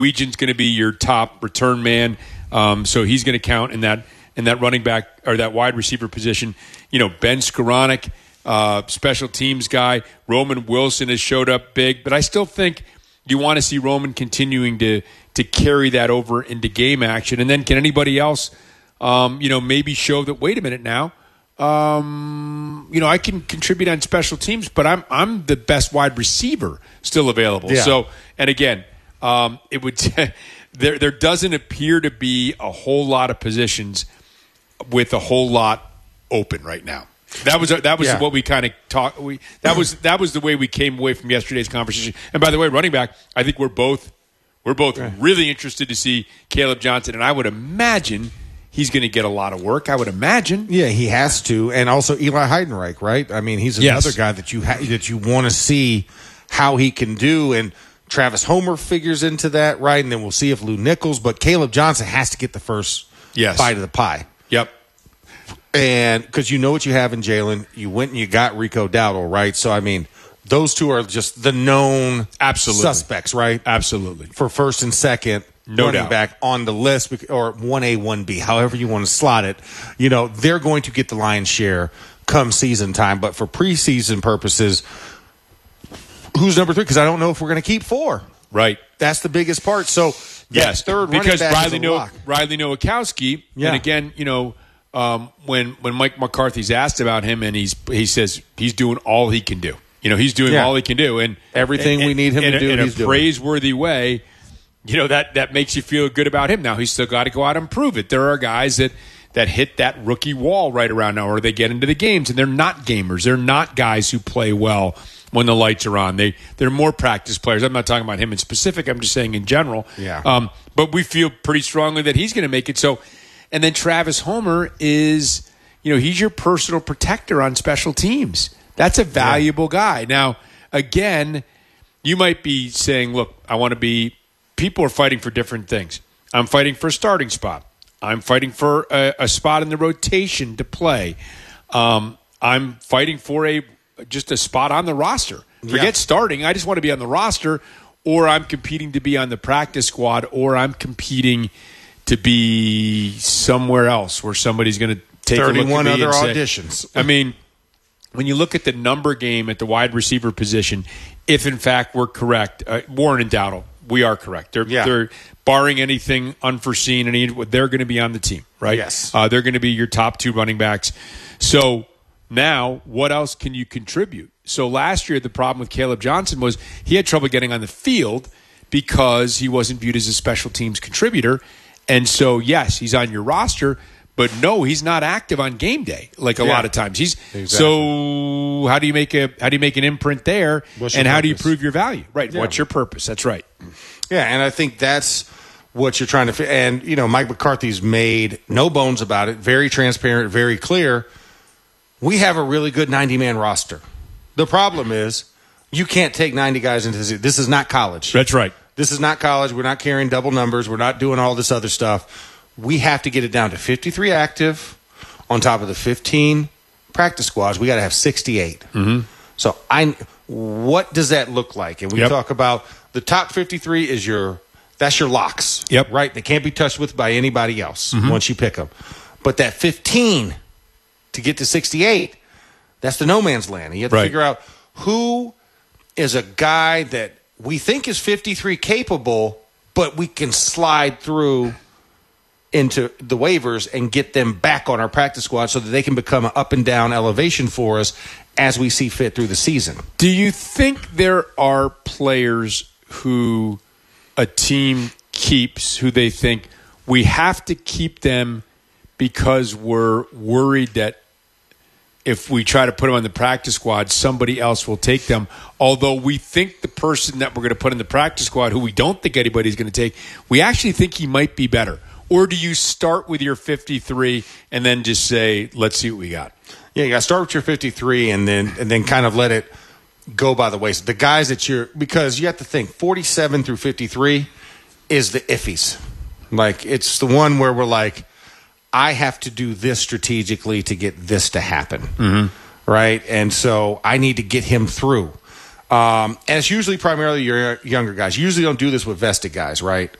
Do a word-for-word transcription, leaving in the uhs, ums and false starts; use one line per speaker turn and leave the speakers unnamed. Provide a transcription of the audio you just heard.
Weejan's going to be your top return man, um, so he's going to count in that in that running back or that wide receiver position. You know, Ben Skoranek, uh, special teams guy. Roman Wilson has showed up big, but I still think you want to see Roman continuing to to carry that over into game action. And then can anybody else, um, you know, maybe show that, wait a minute now, um, you know, I can contribute on special teams, but I'm I'm the best wide receiver still available.
Yeah.
So, and again, um, it would there there doesn't appear to be a whole lot of positions with a whole lot open right now. That was that was
yeah.
what we kind of talked. We that was that was the way we came away from yesterday's conversation. And by the way, running back, I think we're both we're both
right.
really interested to see Caleb Johnson, and I would imagine he's going to get a lot of work. I would imagine.
Yeah, he has to, and also Eli Heidenreich, right? I mean, he's
Yes.
another guy that you ha- that you want to see how he can do, and Travis Homer figures into that, right? And then we'll see if Lou Nichols, but Caleb Johnson has to get the first
Yes.
bite of the pie.
Yep.
And because you know what you have in Jalen, you went and you got Rico Dowdle, right? So, I mean, those two are just the known
Absolutely.
suspects, right?
Absolutely.
For first and second
No
running
doubt.
back on the list, or one A, one B, however you want to slot it. You know, they're going to get the lion's share come season time. But for preseason purposes, who's number three? Because I don't know if we're going to keep four.
Right.
That's the biggest part. So,
Yes,
that third running
because
back
Riley
is a
no-
lock.
Riley Nowakowski,
Yeah.
and again, you know, um, when when Mike McCarthy's asked about him, and he's he says he's doing all he can do. You know, he's doing
Yeah.
all he can do, and
Everything
and-
we need him
in
to
a,
do,
in
he's
a
doing.
praiseworthy way. You know, that that makes you feel good about him. Now he's still got to go out and prove it. There are guys that that hit that rookie wall right around now, or they get into the games and they're not gamers. They're not guys who play well when the lights are on. They they're more practice players. I'm not talking about him in specific. I'm just saying in general.
Yeah.
Um, but we feel pretty strongly that he's going to make it. So, and then Travis Homer is, you know, he's your personal protector on special teams. That's a valuable guy. Now, again, you might be saying, look, I want to be, people are fighting for different things. I'm fighting for a starting spot. I'm fighting for a, a spot in the rotation to play. Um, I'm fighting for a just a spot on the roster. Forget
Yeah.
starting. I just want to be on the roster, or I'm competing to be on the practice squad, or I'm competing to be somewhere else where somebody's going to take a look at
thirty-one
me
other
and say-
auditions.
I mean, when you look at the number game at the wide receiver position, if in fact we're correct, uh, Warren and Dowdle, we are correct. They're,
Yeah.
they're barring anything unforeseen, any, they're going to be on the team, right?
Yes.
Uh, they're going to be your top two running backs. So now, what else can you contribute? So last year, the problem with Caleb Johnson was he had trouble getting on the field because he wasn't viewed as a special teams contributor. And so, yes, he's on your roster, but no, he's not active on game day like a
Yeah.
lot of times. He's
Exactly.
so how do you make a how do you make an imprint there,
What's your
and how do you
purpose?
prove your value? Right.
Yeah.
What's your purpose? That's right.
Yeah, and I think that's what you're trying to fi- and you know Mike McCarthy's made no bones about it, very transparent, very clear. We have a really good ninety-man roster. The problem is you can't take ninety guys into this. This is not college.
That's right.
This is not college. We're not carrying double numbers. We're not doing all this other stuff. We have to get it down to fifty-three active on top of the fifteen practice squads. We got to have sixty-eight. Mm-hmm. So I, what does that look like? And we
Yep.
talk about the top fifty-three is your, that's your locks.
Yep.
Right? They can't be touched with by anybody else once you pick them. But that fifteen to get to sixty-eight, that's the no man's land. And you have to
Right.
figure out who is a guy that we think is fifty-three capable, but we can slide through into the waivers and get them back on our practice squad so that they can become an up and down elevation for us as we see fit through the season.
Do you think there are players who a team keeps who they think we have to keep them because we're worried that if we try to put them on the practice squad, somebody else will take them, although we think the person that we're going to put in the practice squad, who we don't think anybody's going to take, we actually think he might be better? Or do you start with your fifty-three and then just say, let's see what we got?
Yeah, you got to start with your fifty-three and then and then kind of let it go by the wayside. The guys that you're – because you have to think forty-seven through fifty-three is the iffies. Like it's the one where we're like, I have to do this strategically to get this to happen. Mm-hmm. Right? And so I need to get him through. Um, and it's usually primarily your younger guys. You usually don't do this with vested guys, right?